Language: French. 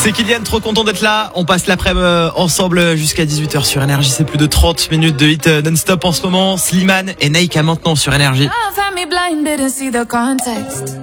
C'est Kylian, trop content d'être là. On passe l'après-midi ensemble jusqu'à 18h sur Énergie. C'est plus de 30 minutes de hit non-stop en ce moment. Slimane et Naïka maintenant sur Énergie. I found me blind, didn't see the context.